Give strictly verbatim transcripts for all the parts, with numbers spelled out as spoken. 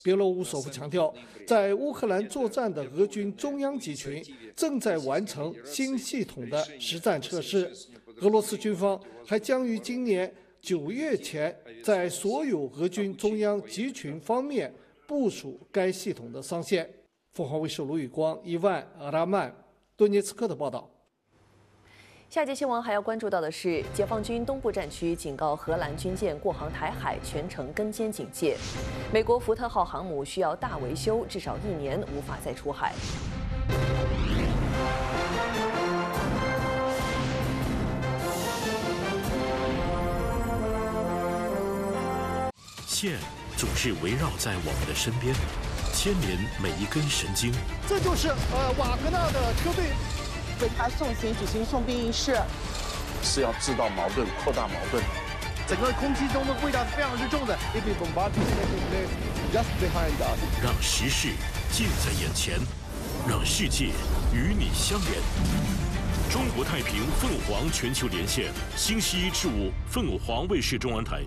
别罗乌索夫强调，在乌克兰作战的俄军中央集群正在完成新系统的实战测试。俄罗斯军方还将于今年九月前在所有俄军中央集群方面部署该系统的上线。凤凰卫视卢宇光、伊万·阿拉曼、顿涅茨克的报道。 下节新闻还要关注到的是，解放军东部战区警告荷兰军舰过航台海全程跟监警戒。美国福特号航母需要大维修，至少一年无法再出海。 线总是围绕在我们的身边，牵连每一根神经。 这就是呃瓦格纳的车队。 为他送行举行送殡仪式， 是要制造矛盾、扩大矛盾。 整个空气中的味道是非常之重的。 让时事近在眼前，让世界与你相连。中国太平凤凰全球连线，星期一至五凤凰卫视中文台。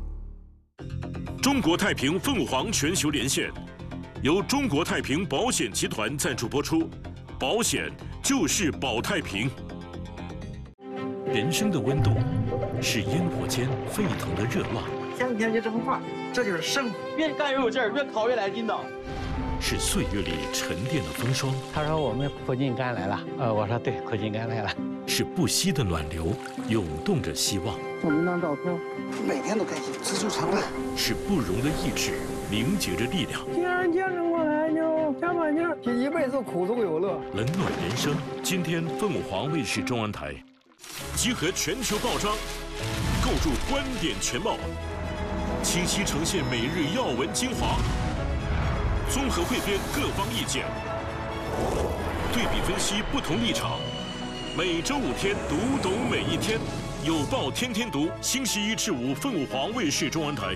中国太平凤凰全球连线由中国太平保险集团赞助播出，保险就是保太平。人生的温度是烟火间沸腾的热浪， 前几天就这么话，这就是生活，越干越有劲儿，越烤越来劲道。 是岁月里沉淀的风霜。 他说我们苦尽甘来了，呃，我说对，苦尽甘来了。 是不息的暖流，涌动着希望。 我们当照片， 每天都开心，知足常乐。 是不容的意志，凝结着力量。 既然坚持过来，就加把劲儿，这一辈子苦中有乐。 冷暖人生，今天凤凰卫视中文台，集合全球报章，构筑观点全貌，清晰呈现每日要闻精华，综合汇编各方意见，对比分析不同立场。每周五天，读懂每一天，有报天天读。星期一至五，凤凰卫视中文台。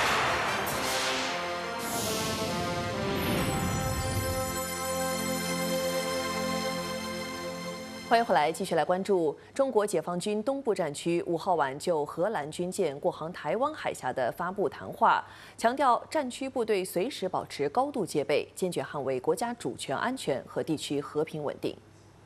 欢迎回来，继续来关注中国解放军东部战区五号晚就荷兰军舰过航台湾海峡的发布谈话，强调战区部队随时保持高度戒备，坚决捍卫国家主权安全和地区和平稳定。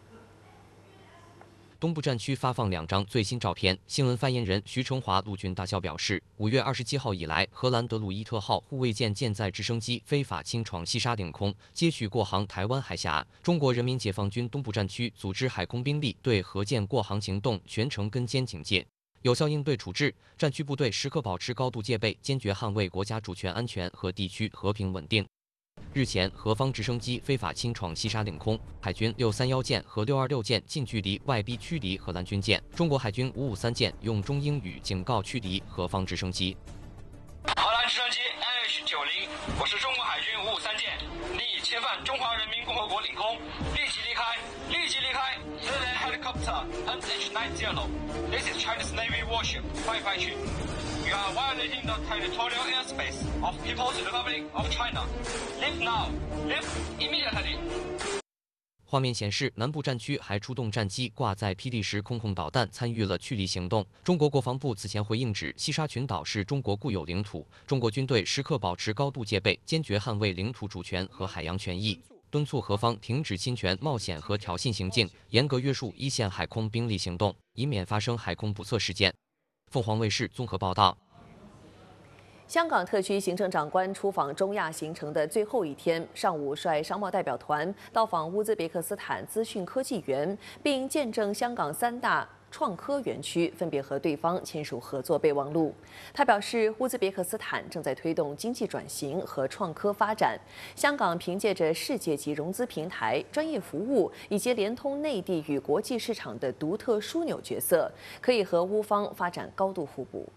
东部战区发放两张最新照片。新闻发言人徐成华陆军大校表示，五月二十七号以来，荷兰德鲁伊特号护卫舰舰载直升机非法侵闯西沙领空，接续过航台湾海峡。中国人民解放军东部战区组织海空兵力对荷舰过航行动全程跟监警戒，有效应对处置。战区部队时刻保持高度戒备，坚决捍卫国家主权安全和地区和平稳定。日前，荷方直升机非法侵闯西沙领空，海军六三一舰和六二六舰近距离外逼驱离荷兰军舰，中国海军五五三舰用中英语警告驱离荷方直升机。 荷兰直升机 N H 九零，我是中国海军五五三舰，你已侵犯中华人民共和国领空，立即离开，立即离开。Civilian helicopter N H ninety, this is Chinese Navy warship, 快快去。You are violating the territorial airspace of People's Republic of China. Leave now. Leave immediately. 画面显示，南部战区还出动战机挂载霹雳十空控导弹，参与了驱离行动。中国国防部此前回应指，西沙群岛是中国固有领土，中国军队时刻保持高度戒备，坚决捍卫领土主权和海洋权益，敦促荷方停止侵权、冒险和挑衅行径，严格约束一线海空兵力行动，以免发生海空不测事件。凤凰卫视综合报道。 香港特区行政长官出访中亚行程的最后一天，上午率商贸代表团到访乌兹别克斯坦资讯科技园，并见证香港三大创科园区分别和对方签署合作备忘录。他表示，乌兹别克斯坦正在推动经济转型和创科发展，香港凭借着世界级融资平台、专业服务以及连通内地与国际市场的独特枢纽角色，可以和乌方发展高度互补。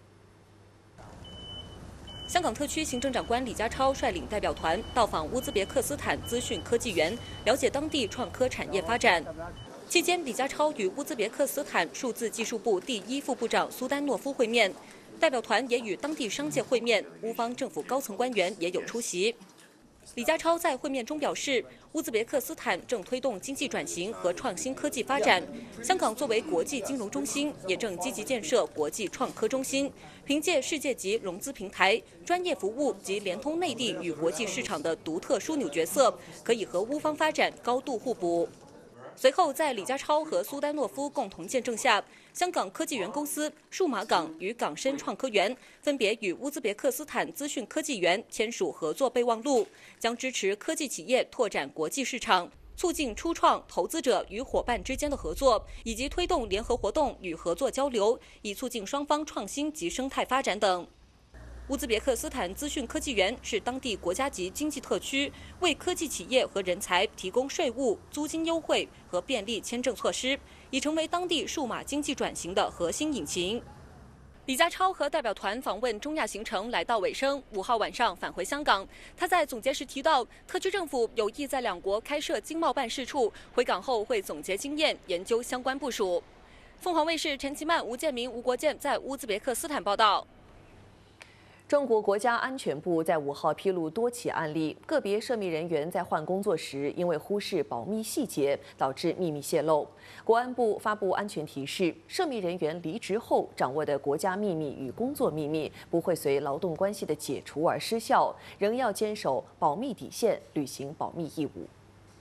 香港特区行政长官李家超率领代表团到访乌兹别克斯坦资讯科技园，了解当地创科产业发展。期间，李家超与乌兹别克斯坦数字技术部第一副部长苏丹诺夫会面，代表团也与当地商界会面，乌方政府高层官员也有出席。 李家超在会面中表示，乌兹别克斯坦正推动经济转型和创新科技发展，香港作为国际金融中心，也正积极建设国际创科中心，凭借世界级融资平台、专业服务及联通内地与国际市场的独特枢纽角色，可以和乌方发展高度互补。随后，在李家超和苏丹诺夫共同见证下，香港科技园公司、数码港与港深创科园分别与乌兹别克斯坦资讯科技园签署合作备忘录，将支持科技企业拓展国际市场，促进初创投资者与伙伴之间的合作，以及推动联合活动与合作交流，以促进双方创新及生态发展等。乌兹别克斯坦资讯科技园是当地国家级经济特区，为科技企业和人才提供税务、租金优惠和便利签证措施，已成为当地数码经济转型的核心引擎。李家超和代表团访问中亚行程来到尾声，五号晚上返回香港。他在总结时提到，特区政府有意在两国开设经贸办事处，回港后会总结经验，研究相关部署。凤凰卫视陈其曼、吴建民、吴国建在乌兹别克斯坦报道。 中国国家安全部在五号披露多起案例，个别涉密人员在换工作时因为忽视保密细节，导致秘密泄露。国安部发布安全提示，涉密人员离职后掌握的国家秘密与工作秘密不会随劳动关系的解除而失效，仍要坚守保密底线，履行保密义务。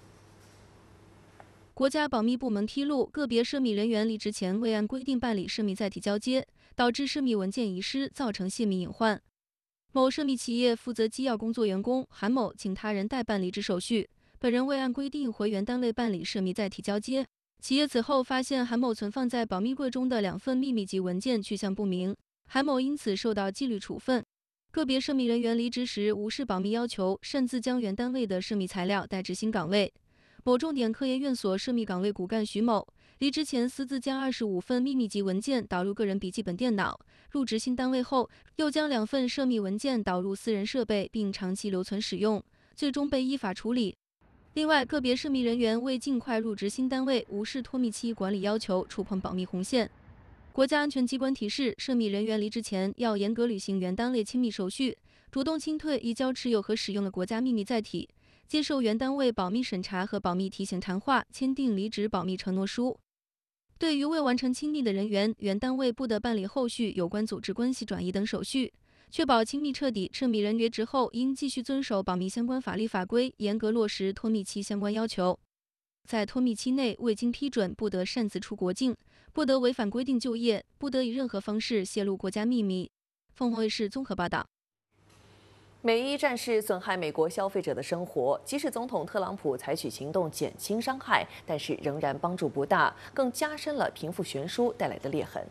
国家保密部门披露，个别涉密人员离职前未按规定办理涉密载体交接，导致涉密文件遗失，造成泄密隐患。某涉密企业负责机要工作员工韩某请他人代办离职手续，本人未按规定回原单位办理涉密载体交接。企业此后发现韩某存放在保密柜中的两份秘密级文件去向不明，韩某因此受到纪律处分。个别涉密人员离职时无视保密要求，擅自将原单位的涉密材料带至新岗位。某重点科研院所涉密岗位骨干徐某，离职前私自将二十五份秘密级文件导入个人笔记本电脑，入职新单位后又将两份涉密文件导入私人设备并长期留存使用，最终被依法处理。另外，个别涉密人员为尽快入职新单位，无视脱密期管理要求，触碰保密红线。国家安全机关提示，涉密人员离职前要严格履行原单位清密手续，主动清退移交持有和使用的国家秘密载体，接受原单位保密审查和保密提前谈话，签订离职保密承诺书。对于未完成清密的人员，原单位不得办理后续有关组织关系转移等手续，确保清密彻底。涉密人离职后应继续遵守保密相关法律法规，严格落实脱密期相关要求。在脱密期内未经批准，不得擅自出国境，不得违反规定就业，不得以任何方式泄露国家秘密。凤凰卫视综合报道。 美伊战事损害美国消费者的生活，即使总统特朗普采取行动减轻伤害，但是仍然帮助不大，更加深了贫富悬殊带来的裂痕。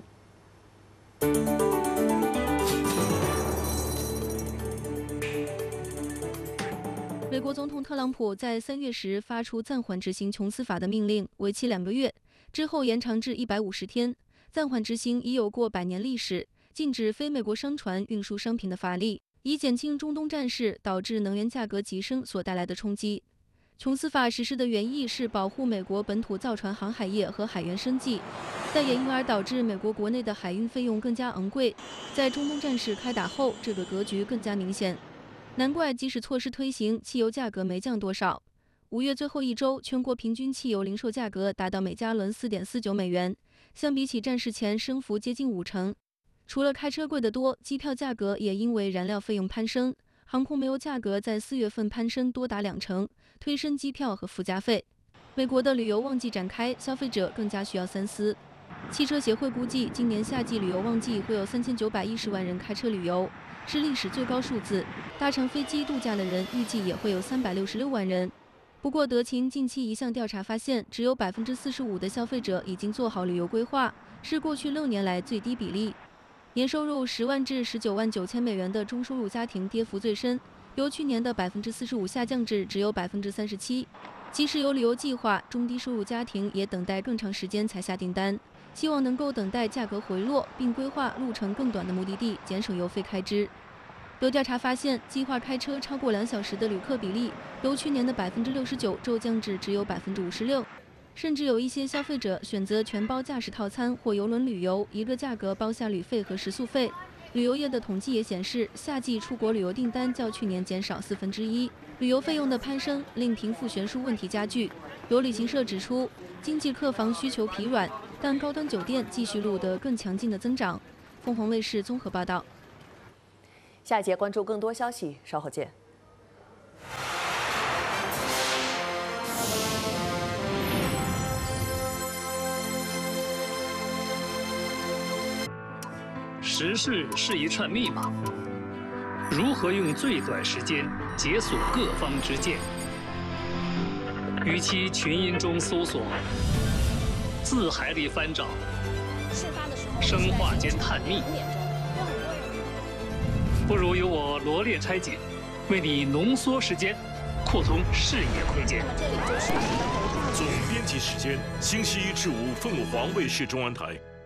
美国总统特朗普在三月时发出暂缓执行琼斯法的命令，为期两个月，之后延长至一百五十天。暂缓执行已有过百年历史，禁止非美国商船运输商品的法律，以减轻中东战事导致能源价格急升所带来的冲击。琼斯法实施的原意是保护美国本土造船航海业和海员生计，但也因而导致美国国内的海运费用更加昂贵。在中东战事开打后，这个格局更加明显。难怪即使措施推行，汽油价格没降多少。五月最后一周，全国平均汽油零售价格达到每加仑 四点四九美元，相比起战事前升幅接近五成。除了开车贵得多，机票价格也因为燃料费用攀升，航空煤油价格在四月份攀升多达两成，推升机票和附加费。美国的旅游旺季展开，消费者更加需要三思。汽车协会估计，今年夏季旅游旺季会有三千九百一十万人开车旅游，是历史最高数字。搭乘飞机度假的人预计也会有三百六十六万人。不过，德勤近期一项调查发现，只有百分之四十五的消费者已经做好旅游规划，是过去六年来最低比例。年收入十万至十九万九千美元的中收入家庭跌幅最深，由去年的百分之四十五下降至只有百分之三十七。即使有旅游计划，中低收入家庭也等待更长时间才下订单，希望能够等待价格回落，并规划路程更短的目的地，减省油费开支。有调查发现，计划开车超过两小时的旅客比例由去年的百分之六十九骤降至只有百分之五十六，甚至有一些消费者选择全包驾驶套餐或邮轮旅游，一个价格包下旅费和食宿费。 旅游业的统计也显示，夏季出国旅游订单较去年减少四分之一，旅游费用的攀升令贫富悬殊问题加剧。有旅行社指出，经济客房需求疲软，但高端酒店继续录得更强劲的增长。凤凰卫视综合报道。 下一节关注更多消息，稍后见。 时事是一串密码，如何用最短时间解锁各方之见？与其群音中搜索，字海里翻找，生化间探秘，不如由我罗列拆解，为你浓缩时间，扩通视野空间。 总编辑时间：星期一至五，凤凰卫视中文台。